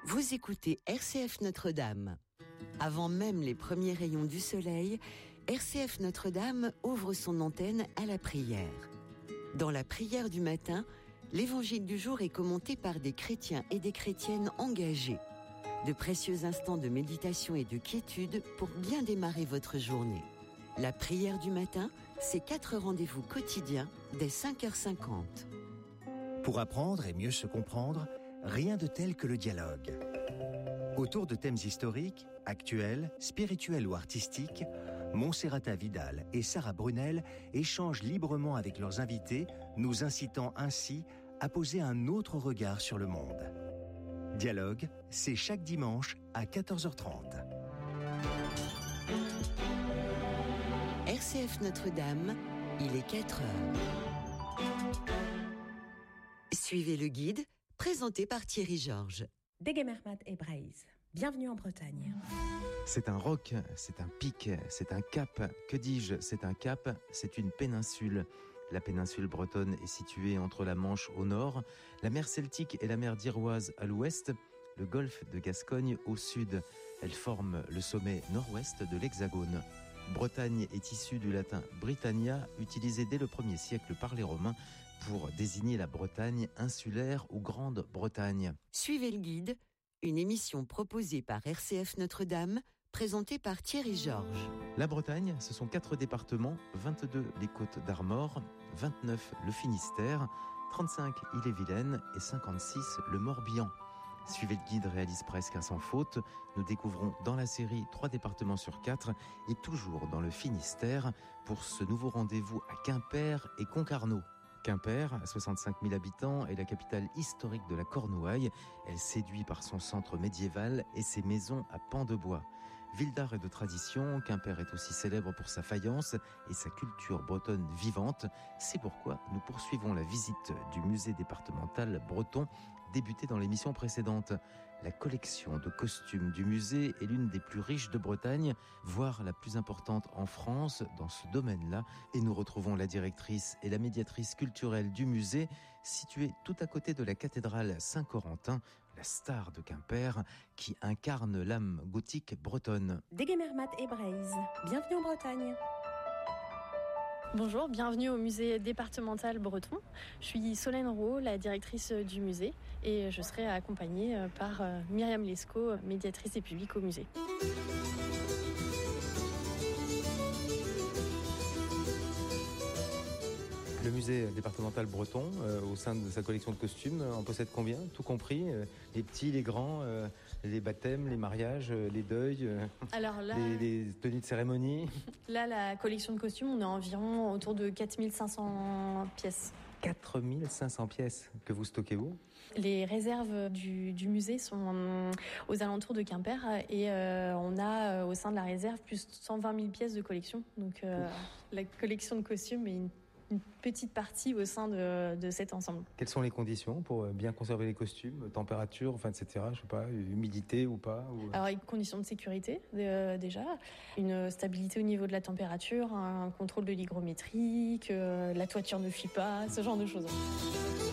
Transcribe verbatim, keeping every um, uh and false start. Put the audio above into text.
Vous écoutez R C F Notre-Dame. Avant même les premiers rayons du soleil, R C F Notre-Dame ouvre son antenne à la prière. Dans la prière du matin, l'évangile du jour est commenté par des chrétiens et des chrétiennes engagés. De précieux instants de méditation et de quiétude pour bien démarrer votre journée. La prière du matin, c'est quatre rendez-vous quotidiens dès cinq heures cinquante. Pour apprendre et mieux se comprendre, rien de tel que le dialogue. Autour de thèmes historiques, actuels, spirituels ou artistiques, Monserrata Vidal et Sarah Brunel échangent librement avec leurs invités, nous incitant ainsi à poser un autre regard sur le monde. Dialogue, c'est chaque dimanche à quatorze heures trente. R C F Notre-Dame, il est quatre heures. Suivez le guide, présenté par Thierry Georges. Degemermat et Braise, bienvenue en Bretagne. C'est un roc, c'est un pic, c'est un cap. Que dis-je, c'est un cap, c'est une péninsule. La péninsule bretonne est située entre la Manche au nord, la mer Celtique et la mer d'Iroise à l'ouest, le golfe de Gascogne au sud. Elle forme le sommet nord-ouest de l'Hexagone. Bretagne est issue du latin Britannia, utilisé dès le premier siècle par les Romains pour désigner la Bretagne insulaire ou Grande-Bretagne. Suivez le guide, une émission proposée par R C F Notre-Dame, présentée par Thierry Georges. La Bretagne, ce sont quatre départements, vingt-deux les Côtes d'Armor, vingt-neuf le Finistère, trente-cinq Ille-et-Vilaine et cinquante-six le Morbihan. Suivez le guide réalise presque un sans faute. Nous découvrons dans la série trois départements sur quatre et toujours dans le Finistère pour ce nouveau rendez-vous à Quimper et Concarneau. Quimper, à soixante-cinq mille habitants, est la capitale historique de la Cornouaille. Elle séduit par son centre médiéval et ses maisons à pans de bois. Ville d'art et de tradition, Quimper est aussi célèbre pour sa faïence et sa culture bretonne vivante. C'est pourquoi nous poursuivons la visite du musée départemental breton, débuté dans l'émission précédente. La collection de costumes du musée est l'une des plus riches de Bretagne, voire la plus importante en France dans ce domaine-là. Et nous retrouvons la directrice et la médiatrice culturelle du musée, située tout à côté de la cathédrale Saint-Corentin, la star de Quimper, qui incarne l'âme gothique bretonne. Degemermat et Braise, bienvenue en Bretagne. Bonjour, bienvenue au musée départemental breton. Je suis Solène Rowe, la directrice du musée, et je serai accompagnée par Myriam Lescaut, médiatrice des publics au musée. Le musée départemental breton, euh, au sein de sa collection de costumes, en possède combien ? Tout compris, euh, les petits, les grands, euh, les baptêmes, les mariages, euh, les deuils, euh, Alors là, les, les tenues de cérémonie. Là, la collection de costumes, on est environ autour de quatre mille cinq cents pièces. quatre mille cinq cents pièces que vous stockez où ? Les réserves du, du musée sont aux alentours de Quimper et euh, on a au sein de la réserve plus de cent vingt mille pièces de collection. Donc euh, la collection de costumes est une une petite partie au sein de, de cet ensemble. Quelles sont les conditions pour bien conserver les costumes, température, enfin, et cetera. Je sais pas, humidité ou pas ou... Alors, avec conditions de sécurité euh, déjà, une stabilité au niveau de la température, un contrôle de l'hygrométrie, que la toiture ne fuit pas, ce genre de choses.